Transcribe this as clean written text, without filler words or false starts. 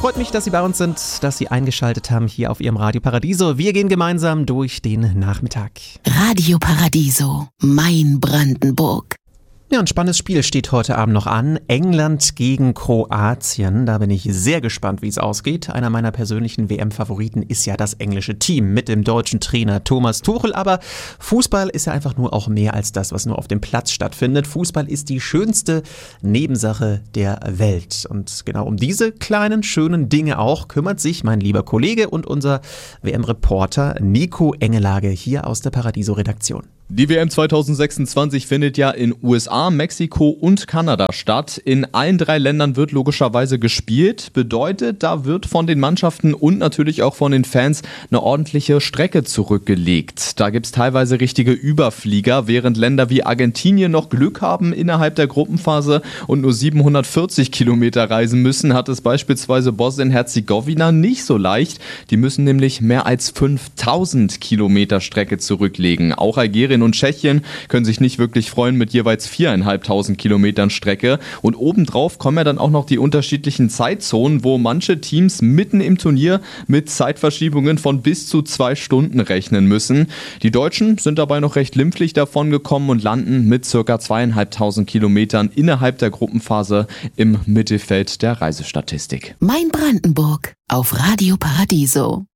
freut mich, dass Sie bei uns sind, dass Sie eingeschaltet haben hier auf Ihrem Radio Paradiso. Wir gehen gemeinsam durch den Nachmittag. Radio Paradiso, mein Brandenburg. Ja, ein spannendes Spiel steht heute Abend noch an. England gegen Kroatien. Da bin ich sehr gespannt, wie es ausgeht. Einer meiner persönlichen WM-Favoriten ist ja das englische Team mit dem deutschen Trainer Thomas Tuchel. Aber Fußball ist ja einfach nur auch mehr als das, was nur auf dem Platz stattfindet. Fußball ist die schönste Nebensache der Welt. Und genau um diese kleinen, schönen Dinge auch kümmert sich mein lieber Kollege und unser WM-Reporter Nico Engelage hier aus der Paradiso-Redaktion. Die WM 2026 findet ja in USA, Mexiko und Kanada statt. In allen 3 Ländern wird logischerweise gespielt. Bedeutet, da wird von den Mannschaften und natürlich auch von den Fans eine ordentliche Strecke zurückgelegt. Da gibt's teilweise richtige Überflieger, während Länder wie Argentinien noch Glück haben innerhalb der Gruppenphase und nur 740 Kilometer reisen müssen, hat es beispielsweise Bosnien-Herzegowina nicht so leicht. Die müssen nämlich mehr als 5000 Kilometer Strecke zurücklegen. Auch Algerien und Tschechien können sich nicht wirklich freuen mit jeweils 4.500 Kilometern Strecke. Und obendrauf kommen ja dann auch noch die unterschiedlichen Zeitzonen, wo manche Teams mitten im Turnier mit Zeitverschiebungen von bis zu 2 Stunden rechnen müssen. Die Deutschen sind dabei noch recht glimpflich davon gekommen und landen mit ca. 2.500 Kilometern innerhalb der Gruppenphase im Mittelfeld der Reisestatistik. Mein Brandenburg auf Radio Paradiso.